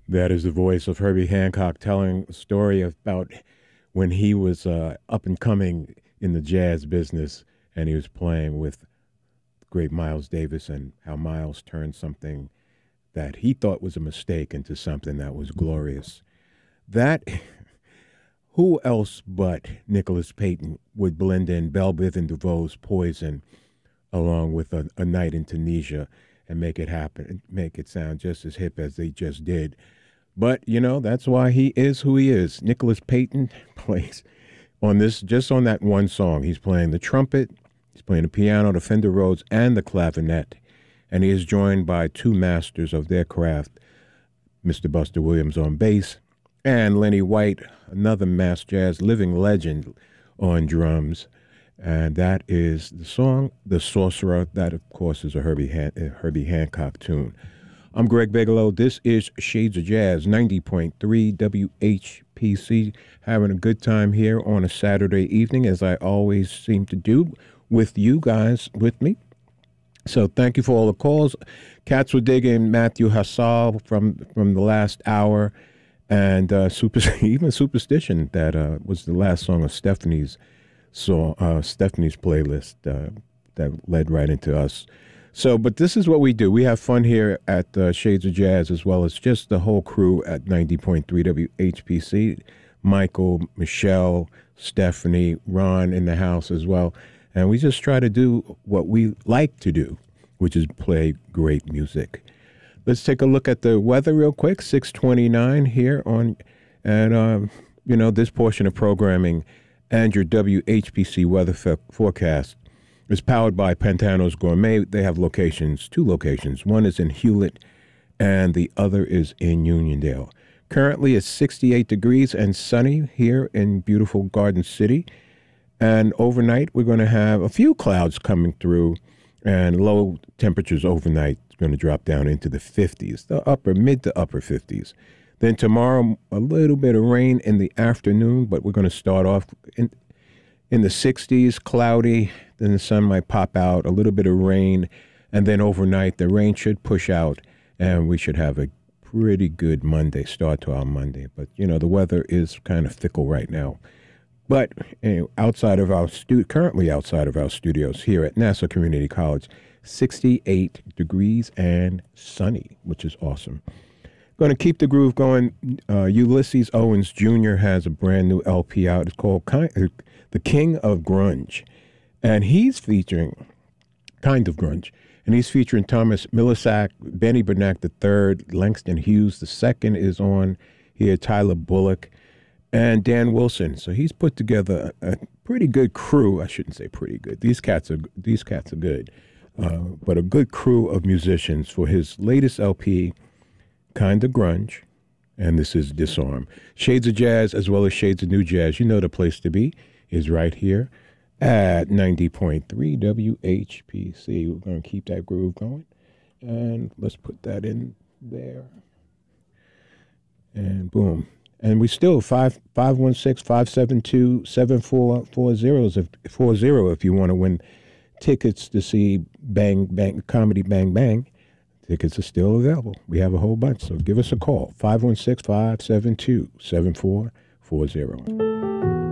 That is the voice of Herbie Hancock telling a story about when he was up and coming in the jazz business and he was playing with great Miles Davis and how Miles turned something that he thought was a mistake into something that was glorious. That, who else but Nicholas Payton would blend in Belle Biv and DeVoe's Poison along with a night in Tunisia and make it happen, make it sound just as hip as they just did. But, that's why he is who he is. Nicholas Payton plays on this, just on that one song. He's playing the trumpet, he's playing the piano, the Fender Rhodes, and the clavinet. And he is joined by two masters of their craft, Mr. Buster Williams on bass, and Lenny White, another mass jazz living legend, on drums. And that is the song, The Sorcerer. That, of course, is a Herbie Hancock tune. I'm Greg Bigelow. This is Shades of Jazz, 90.3 WHPC. Having a good time here on a Saturday evening, as I always seem to do, with you guys with me. So thank you for all the calls. Cats were digging Matthew Hassall from the last hour, and even Superstition, that was the last song of Stephanie's playlist that led right into us. So, but this is what we do. We have fun here at Shades of Jazz, as well as just the whole crew at 90.3 WHPC. Michael, Michelle, Stephanie, Ron in the house as well. And we just try to do what we like to do, which is play great music. Let's take a look at the weather real quick. 6:29 here on, and this portion of programming and your WHPC weather forecast is powered by Pantano's Gourmet. They have two locations. One is in Hewlett and the other is in Uniondale. Currently it's 68 degrees and sunny here in beautiful Garden City. And overnight we're going to have a few clouds coming through, and low temperatures overnight is going to drop down into the 50s, mid to upper 50s. Then tomorrow, a little bit of rain in the afternoon, but we're going to start off in the 60s, cloudy. Then the sun might pop out, a little bit of rain, and then overnight the rain should push out, and we should have a pretty good Monday, start to our Monday. But, the weather is kind of fickle right now. But currently outside of our studios here at Nassau Community College, 68 degrees and sunny, which is awesome. Going to keep the groove going. Ulysses Owens Jr. has a brand new LP out. It's called The King of Grunge. And he's featuring Kind of Grunge. And he's featuring Thomas Millisak, Benny Bernack III, Langston Hughes II is on here, Tyler Bullock, and Dan Wilson. So he's put together a pretty good crew. I shouldn't say pretty good. These cats are good. But a good crew of musicians for his latest LP, Kind of Grunge, and this is Disarm. Shades of Jazz as well as Shades of New Jazz. You know the place to be is right here at 90.3 WHPC. We're going to keep that groove going. And let's put that in there. And boom. And we still 516-572-7440 if you want to win tickets to see Comedy Bang Bang. Tickets are still available. We have a whole bunch, so give us a call. 516-572-7440.